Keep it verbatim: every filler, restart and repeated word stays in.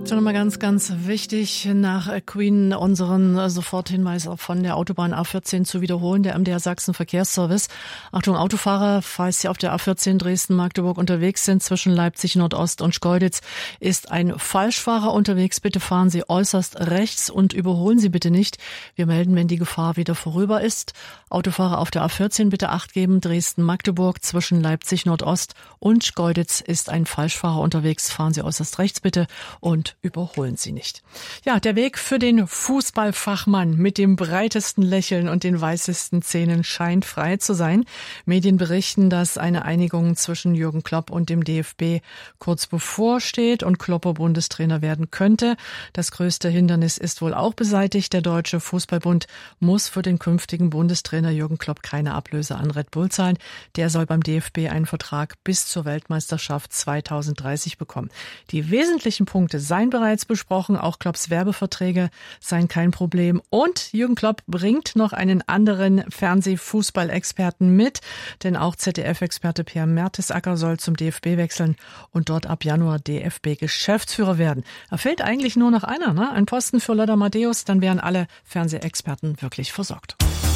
Dazu nochmal ganz, ganz wichtig, nach Queen unseren Soforthinweis von der Autobahn A vierzehn zu wiederholen, der M D R Sachsen Verkehrsservice. Achtung Autofahrer, falls Sie auf der A vierzehn Dresden-Magdeburg unterwegs sind, zwischen Leipzig Nordost und Schkeuditz, ist ein Falschfahrer unterwegs. Bitte fahren Sie äußerst rechts und überholen Sie bitte nicht. Wir melden, wenn die Gefahr wieder vorüber ist. Autofahrer auf der A vierzehn bitte Acht geben, Dresden-Magdeburg zwischen Leipzig Nordost und Schkeuditz ist ein Falschfahrer unterwegs. Fahren Sie äußerst rechts bitte und überholen Sie nicht. Ja, der Weg für den Fußballfachmann mit dem breitesten Lächeln und den weißesten Zähnen scheint frei zu sein. Medien berichten, dass eine Einigung zwischen Jürgen Klopp und dem D F B kurz bevorsteht und Klopper Bundestrainer werden könnte. Das größte Hindernis ist wohl auch beseitigt. Der Deutsche Fußballbund muss für den künftigen Bundestrainer Jürgen Klopp keine Ablöse an Red Bull zahlen. Der soll beim D F B einen Vertrag bis zur Weltmeisterschaft zweitausenddreißig bekommen. Die wesentlichen Punkte seien bereits besprochen, auch Klopps Werbeverträge seien kein Problem. Und Jürgen Klopp bringt noch einen anderen Fernsehfußballexperten mit, denn auch Z D F-Experte Pierre Mertesacker soll zum D F B wechseln und dort ab Januar D F B-Geschäftsführer werden. Da fehlt eigentlich nur noch einer, ne? Ein Posten für Lothar Matthäus, dann wären alle Fernsehexperten wirklich versorgt.